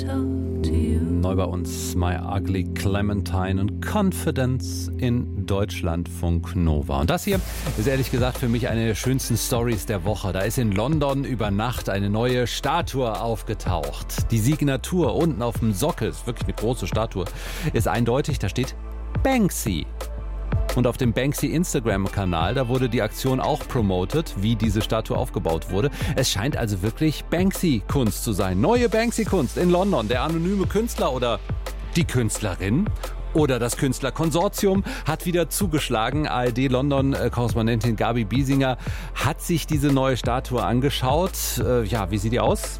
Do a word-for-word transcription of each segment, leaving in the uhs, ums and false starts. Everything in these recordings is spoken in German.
Neu bei uns My Ugly Clementine und Confidence in Deutschlandfunk Nova. Und das hier ist ehrlich gesagt für mich eine der schönsten Stories der Woche. Da ist in London über Nacht eine neue Statue aufgetaucht. Die Signatur unten auf dem Sockel, ist wirklich eine große Statue, ist eindeutig, da steht Banksy. Und auf dem Banksy-Instagram-Kanal, da wurde die Aktion auch promotet, wie diese Statue aufgebaut wurde. Es scheint also wirklich Banksy-Kunst zu sein. Neue Banksy-Kunst in London. Der anonyme Künstler oder die Künstlerin oder das Künstlerkonsortium hat wieder zugeschlagen. A R D-London-Korrespondentin Gabi Biesinger hat sich diese neue Statue angeschaut. Äh, ja, wie sieht die aus?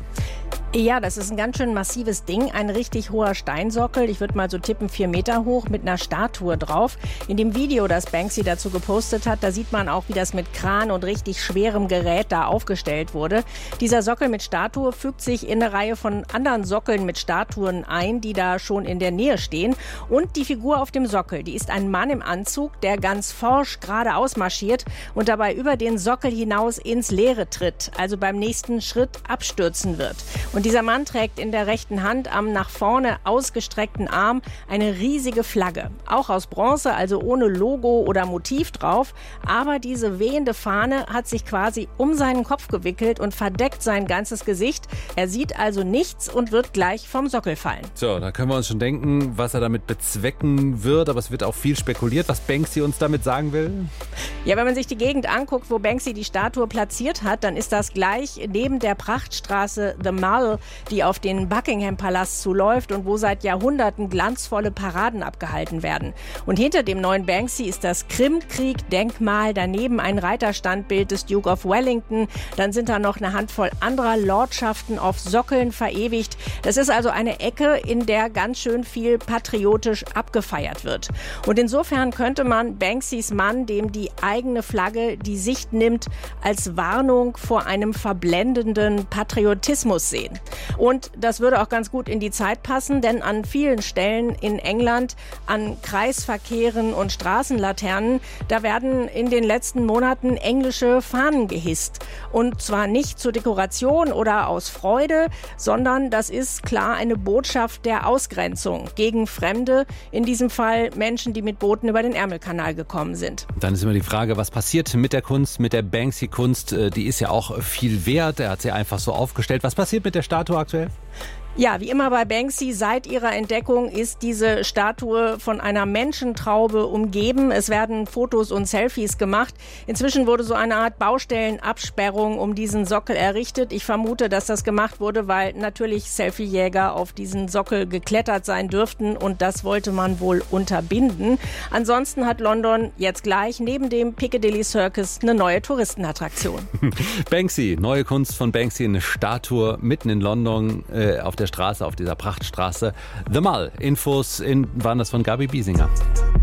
Ja, das ist ein ganz schön massives Ding, ein richtig hoher Steinsockel, ich würde mal so tippen vier Meter hoch, mit einer Statue drauf. In dem Video, das Banksy dazu gepostet hat, da sieht man auch, wie das mit Kran und richtig schwerem Gerät da aufgestellt wurde. Dieser Sockel mit Statue fügt sich in eine Reihe von anderen Sockeln mit Statuen ein, die da schon in der Nähe stehen. Und die Figur auf dem Sockel, die ist ein Mann im Anzug, der ganz forsch geradeaus marschiert und dabei über den Sockel hinaus ins Leere tritt, also beim nächsten Schritt abstürzen wird. Und Und dieser Mann trägt in der rechten Hand am nach vorne ausgestreckten Arm eine riesige Flagge. Auch aus Bronze, also ohne Logo oder Motiv drauf. Aber diese wehende Fahne hat sich quasi um seinen Kopf gewickelt und verdeckt sein ganzes Gesicht. Er sieht also nichts und wird gleich vom Sockel fallen. So, da können wir uns schon denken, was er damit bezwecken wird. Aber es wird auch viel spekuliert, was Banksy uns damit sagen will. Ja, wenn man sich die Gegend anguckt, wo Banksy die Statue platziert hat, dann ist das gleich neben der Prachtstraße The Mall, die auf den Buckingham-Palast zuläuft und wo seit Jahrhunderten glanzvolle Paraden abgehalten werden. Und hinter dem neuen Banksy ist das Krimkrieg-Denkmal, daneben ein Reiterstandbild des Duke of Wellington. Dann sind da noch eine Handvoll anderer Lordschaften auf Sockeln verewigt. Das ist also eine Ecke, in der ganz schön viel patriotisch abgefeiert wird. Und insofern könnte man Banksys Mann, dem die eigene Flagge die Sicht nimmt, als Warnung vor einem verblendenden Patriotismus sehen. Und das würde auch ganz gut in die Zeit passen, denn an vielen Stellen in England, an Kreisverkehren und Straßenlaternen, da werden in den letzten Monaten englische Fahnen gehisst. Und zwar nicht zur Dekoration oder aus Freude, sondern das ist klar eine Botschaft der Ausgrenzung gegen Fremde, in diesem Fall Menschen, die mit Booten über den Ärmelkanal gekommen sind. Dann ist immer die Frage, was passiert mit der Kunst, mit der Banksy-Kunst? Die ist ja auch viel wert, er hat sie einfach so aufgestellt. Was passiert mit der Statue aktuell? Ja, wie immer bei Banksy, seit ihrer Entdeckung ist diese Statue von einer Menschentraube umgeben. Es werden Fotos und Selfies gemacht. Inzwischen wurde so eine Art Baustellenabsperrung um diesen Sockel errichtet. Ich vermute, dass das gemacht wurde, weil natürlich Selfiejäger auf diesen Sockel geklettert sein dürften und das wollte man wohl unterbinden. Ansonsten hat London jetzt gleich neben dem Piccadilly Circus eine neue Touristenattraktion. Banksy, neue Kunst von Banksy, eine Statue mitten in London äh, auf der Straße, auf dieser Prachtstraße. The Mall. Infos in, waren das von Gabi Biesinger.